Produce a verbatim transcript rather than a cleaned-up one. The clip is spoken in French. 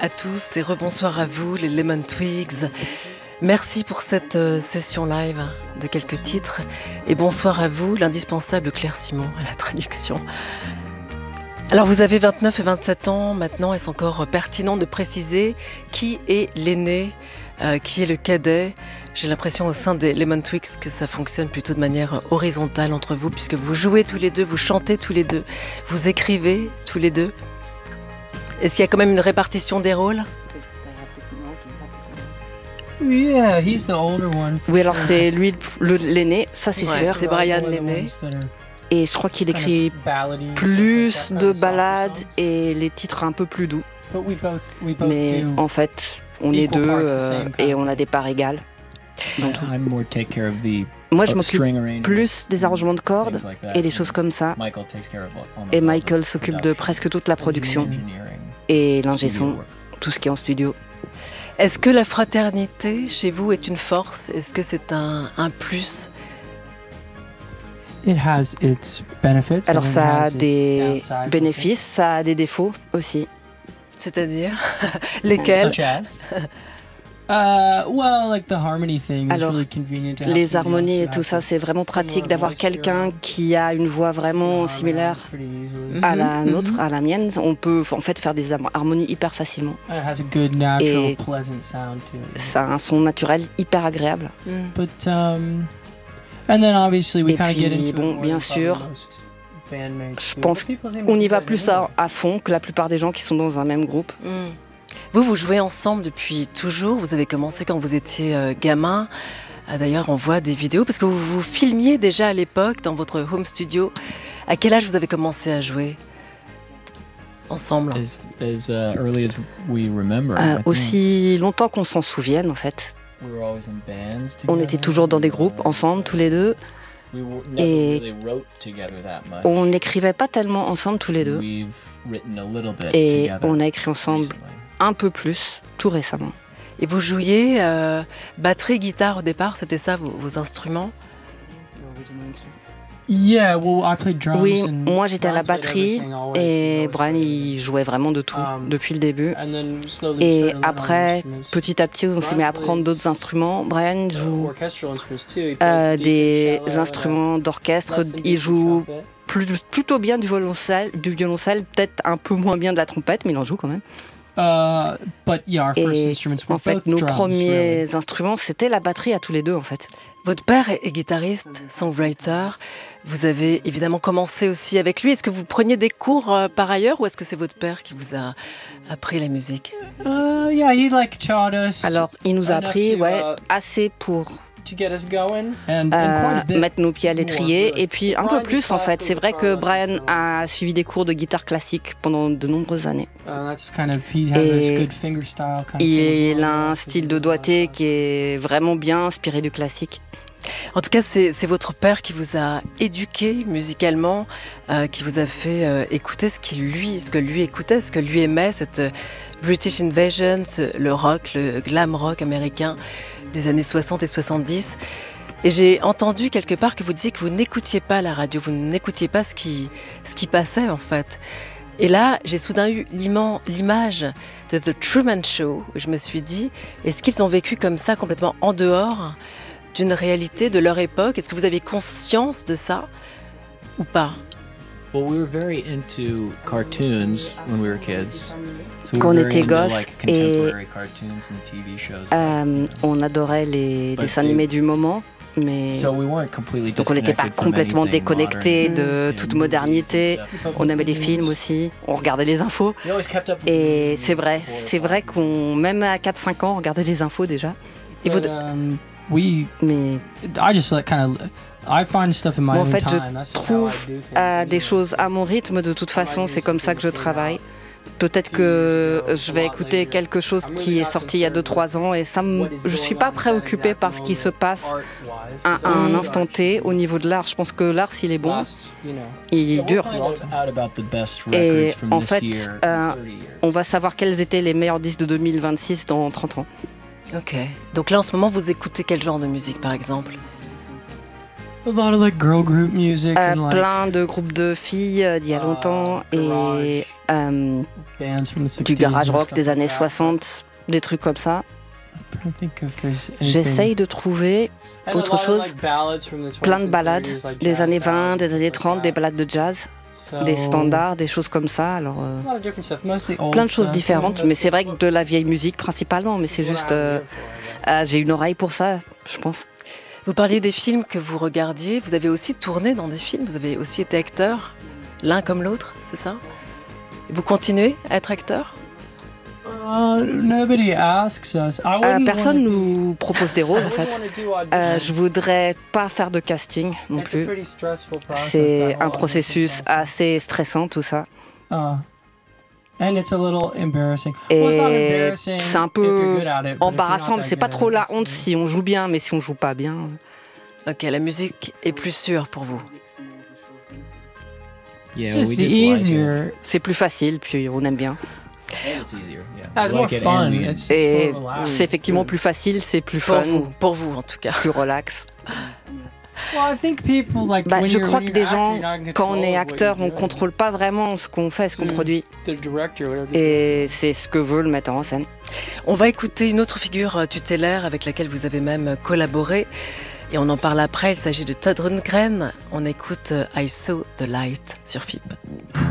à tous et rebonsoir à vous les Lemon Twigs. Merci pour cette euh, session live de quelques titres et bonsoir à vous l'indispensable Claire Simon à la traduction. Alors vous avez vingt-neuf et vingt-sept ans maintenant, est-ce encore pertinent de préciser qui est l'aîné, euh, qui est le cadet? J'ai l'impression au sein des Lemon Twigs que ça fonctionne plutôt de manière horizontale entre vous puisque vous jouez tous les deux, vous chantez tous les deux, vous écrivez tous les deux. Est-ce qu'il y a quand même une répartition des rôles? Yeah, he's the older one. Oui, alors c'est lui le, l'aîné, ça c'est ouais, sûr. C'est Brian l'aîné. Et je crois qu'il écrit plus de ballades et les titres un peu plus doux. Mais en fait, on est deux euh, et on a des parts égales. Donc, moi, je m'occupe plus des arrangements de cordes et des choses comme ça. Et Michael s'occupe de presque toute la production et l'ingé son, tout ce qui est en studio. Est-ce que la fraternité chez vous est une force? Est-ce que c'est un, un plus? It has its benefits. Alors ça a des bénéfices, ça a des défauts aussi. C'est-à-dire lesquels? Such as? Uh, well, like the harmony thing Alors, is really convenient to have les somebody harmonies et else tout ça, c'est vraiment pratique d'avoir quelqu'un qui a une voix vraiment similaire à la nôtre, à la mienne. On peut en fait faire des harmonies hyper facilement. It has a good, natural, Et pleasant sound to it. ça a un son naturel hyper agréable. Mm. But um, and then obviously we Et kind of get puis, into bon, it more bien than sûr, probably most bandmates je do. pense But people seem qu'on to y do va that plus anyway. à, à fond que la plupart des gens qui sont dans un même groupe. Mm. Vous, vous jouez ensemble depuis toujours. Vous avez commencé quand vous étiez euh, gamin. Ah, d'ailleurs, on voit des vidéos parce que vous vous filmiez déjà à l'époque dans votre home studio. À quel âge vous avez commencé à jouer ensemble? As, as uh, early as we remember. Euh, I think. aussi longtemps qu'on s'en souvienne en fait. We were always in bands On together. était toujours dans des groupes ensemble, tous les deux. We were, never Et really wrote together that much. On n'écrivait pas tellement ensemble tous les deux. We've written a little bit Et together on a écrit ensemble recently. un peu plus, tout récemment. Et vous jouiez euh, batterie, guitare au départ, c'était ça vos, vos instruments? Yeah, well, I played drums. Oui, and moi j'étais à la Brian played batterie everything always, et always Brian played. il jouait vraiment de tout Um, depuis le début. And then slowly we Et started learning après, instruments. petit à petit, on s'est mis à apprendre d'autres instruments. Brian Uh, joue orchestral instruments too. He plays euh, decent des cello and, uh, instruments d'orchestre. less than Il decent joue trumpet. plus, plutôt bien du violoncelle, du violoncelle, peut-être un peu moins bien de la trompette, mais il en joue quand même. Uh, but yeah, our first Et instruments were en fait, both nos drums, premiers really. instruments, c'était la batterie à tous les deux en fait. Votre père est guitariste, songwriter. Vous avez évidemment commencé aussi avec lui. Est-ce que vous preniez des cours euh, par ailleurs ou est-ce que c'est votre père qui vous a appris la musique? Uh, yeah, he like taught us. Alors, il nous a enough appris to, ouais, uh, assez pour to get us going and, and euh, quite a bit mettre nos pieds à l'étrier. more, really. Et puis un peu Brian plus en fait. C'est vrai que Brian a suivi des cours de guitare classique pendant de nombreuses années. Uh, that's kind of he has Et this good fingerstyle kind of Il thing. a un style de doigté qui est vraiment bien inspiré du classique. En tout cas, c'est, c'est votre père qui vous a éduqué musicalement, euh, qui vous a fait euh, écouter ce qu'il lui, ce que lui écoutait, ce que lui aimait, cette euh, British Invasion, ce- le rock, le glam rock américain des années soixante et soixante-dix. Et j'ai entendu quelque part que vous disiez que vous n'écoutiez pas la radio, vous n'écoutiez pas ce qui, ce qui passait en fait. Et là, j'ai soudain eu l'immen- l'image de The Truman Show, où je me suis dit, est-ce qu'ils ont vécu comme ça, complètement en dehors d'une réalité de leur époque? Est-ce que vous avez conscience de ça ou pas? Well, we were very into cartoons when we were kids. So we Quand were on very était into, gosses like, et contemporary cartoons and T V shows. euh, on adorait les But dessins they- animés du moment, mais So we weren't completely donc on n'était pas disconnected from complètement anything déconnecté modern de in toute movies and modernité. stuff. On aimait les films aussi, on regardait les infos. We always kept up with Et the c'est vrai, four or c'est vrai five qu'on, même à quatre cinq ans, on regardait les infos déjà. Et vous- But, um, we Mais I just like kind of I find stuff in my Moi, en own fait, je time. That's just how I trouve do things euh, des anyway. choses à mon rythme. De toute façon, c'est comme ça que je travaille. Peut-être que je vais écouter quelque chose qui est sorti il y a deux trois ans et ça me, je suis pas préoccupée par ce qui se passe à, à un instant T au niveau de l'art. Je pense que l'art, s'il est bon, il dure. Et en fait, euh, on va savoir quels étaient les meilleurs disques de deux mille vingt-six dans trente ans. Ok. Donc là, en ce moment, vous écoutez quel genre de musique, par exemple? A lot of like girl group music euh, and like, plein de groupes de filles euh, d'il y a longtemps uh, et euh, bands from the sixties du garage or rock stuff des like années that. soixante, des trucs comme ça. I'm trying to think if there's anything- J'essaye de trouver And a autre lot of, chose, like, ballads from the plein de twenties and ballades thirties, like des jazz années vingt, ballads, des années like trente, des that. ballades de jazz, So, des standards, des choses comme ça. Alors, euh, a lot of different stuff, mostly old plein de choses stuff. différentes, That's mais c'est vrai que what- de la vieille musique principalement, mais c'est what juste... I'm euh, here for, I guess. ah, j'ai une oreille pour ça, je pense. Vous parliez des films que vous regardiez. Vous avez aussi tourné dans des films. Vous avez aussi été acteur, l'un comme l'autre, c'est ça? Vous continuez à être acteur? Uh, nobody asks us. I Euh, wouldn't personne wanna do- nous propose des rôles I en wouldn't fait. wanna do auditions. Euh, je voudrais pas faire de casting non It's a plus. pretty stressful process, C'est that un whole processus audition process. assez stressant tout ça. Uh, and it's a little embarrassing. Well, it's not Et embarrassing c'est un if you're peu good at it, but if you're embarrassant, not mais that c'est pas good trop at la it, honte it's- si on joue bien, mais si on joue pas bien. Ok, la musique est plus sûre pour vous. Yeah, It's we just just like it. easier. C'est plus facile, puis on aime bien. And it's easier. Yeah. It's We more like it fun. and we- It's just Et more relaxed. c'est effectivement plus facile, c'est plus Pour fun, vous, pour vous en tout cas. plus relax. Well, I think people like Bah, when je you're- crois when que you're des acting, gens, you're not in quand on control est of what acteur, you're on doing. contrôle pas vraiment ce qu'on fait, ce qu'on Mm. produit. The director, whatever. Et c'est ce que veut le metteur en scène. On va écouter une autre figure tutélaire avec laquelle vous avez même collaboré. Et on en parle après, il s'agit de Todd Rundgren. On écoute I Saw the Light sur F I P.